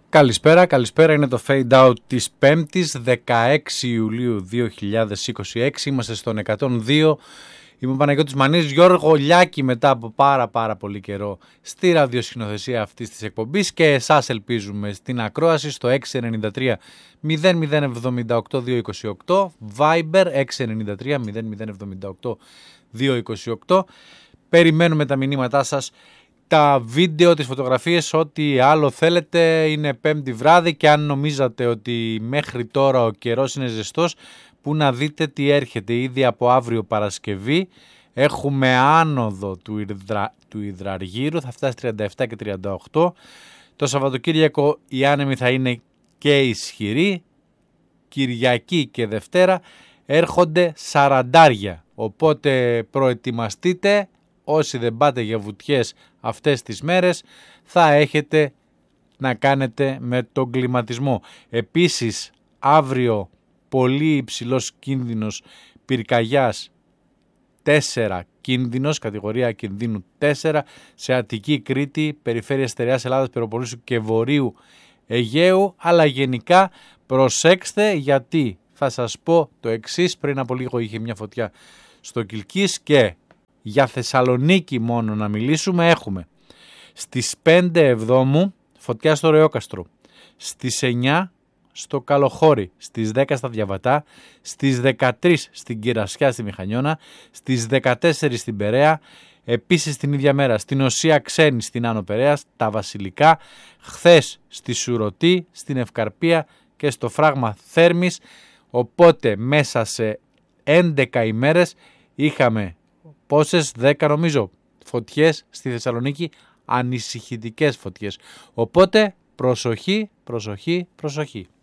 Καλησπέρα, είναι το Fade Out της 5ης 16 Ιουλίου 2026, είμαστε στον 102. Είμαι ο Παναγιώτης Μανής, Γιώργο Λιάκη μετά από πάρα πολύ καιρό στη ραδιοσυνοθεσία αυτής της εκπομπής και εσάς ελπίζουμε στην ακρόαση στο 693 0078 228, Viber 693 0078 228. Περιμένουμε τα μηνύματά σας, τα βίντεο, τις φωτογραφίες, ό,τι άλλο θέλετε. Είναι πέμπτη βράδυ και αν νομίζατε ότι μέχρι τώρα ο καιρός είναι ζεστός, που να δείτε τι έρχεται. Ήδη από αύριο Παρασκευή έχουμε άνοδο του υδραργύρου, θα φτάσει 37 και 38. Το Σαββατοκύριακο οι άνεμοι θα είναι και ισχυροί. Κυριακή και Δευτέρα έρχονται σαραντάρια, οπότε προετοιμαστείτε. Όσοι δεν πάτε για βουτιές αυτές τις μέρες θα έχετε να κάνετε με τον κλιματισμό. Επίσης αύριο πολύ υψηλός κίνδυνος πυρκαγιάς 4 κίνδυνος, κατηγορία κινδύνου 4 σε Αττική, Κρήτη, περιφέρεια Στερεάς Ελλάδας, Πελοποννήσου και Βορείου Αιγαίου. Αλλά γενικά προσέξτε, γιατί θα σας πω το εξής. Πριν από λίγο είχε μια φωτιά στο Κιλκής και για Θεσσαλονίκη μόνο να μιλήσουμε έχουμε στις 5 Εβδόμου φωτιά στο Ρεόκαστρο, στις 9 στο Καλοχώρι, στις 10 στα Διαβατά, στις 13 στην Κυρασιά στη Μηχανιώνα, στις 14 στην Περαία, επίσης την ίδια μέρα στην Οσία Ξένη στην Άνω Περαίας, τα Βασιλικά, χθες στη Σουρωτή, στην Ευκαρπία και στο Φράγμα Θέρμης. Οπότε μέσα σε 11 ημέρες είχαμε πόσες, 10 νομίζω, φωτιές στη Θεσσαλονίκη, ανησυχητικές φωτιές. Οπότε προσοχή.